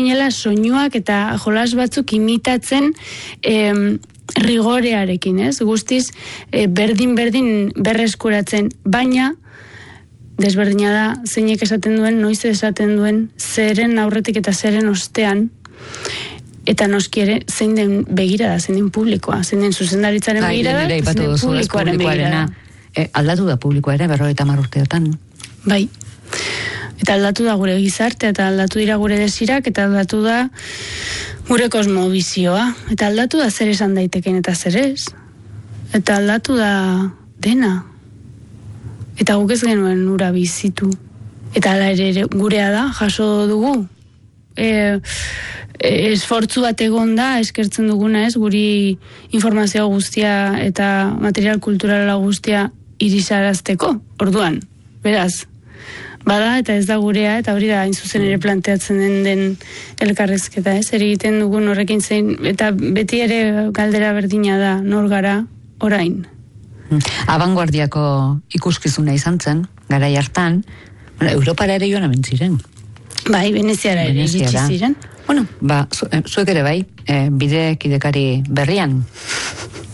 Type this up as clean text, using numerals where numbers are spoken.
ginela soinuak eta jolas batzuk imitatzen rigorearekin, ez? Guztiz berdin berreskuratzen, baina desberdina da zeinek esaten duen, noiz esaten duen, zeren aurretik eta zeren ostean, eta noski ere zein den begirada, zein den publikoa, zein den zuzendaritzaren begirada, zein den publikoaren begirada. Aldatu da publikoa ere 50 urteotan. Bai. Eta aldatu da gure gizartea, eta aldatu dira gure desirak, eta aldatu da gure kosmobizioa, eta aldatu da zer esan daiteken eta zer ez. Eta aldatu da dena. Eta guk ez genuen ura bizitu. Eta ala ere gurea da, jaso dugu. Esfortzu bat egon da, eskertzen duguna ez, guri informazio guztia eta material kulturala guztia irisarazteko, orduan, beraz, bada eta ez da gurea, eta hori da hain zuzen ere planteatzen den elkarrezketa, ez, egiten dugun horrekin zein, eta beti ere galdera berdina da, nor gara, orain. Abanguardiako ikuskizuna izan zen, garai hartan, Europara ere joan abentziren. Bai, Veneziara ere iritsi ziren. Bueno, zuek ere bai, bide kidekari berrian.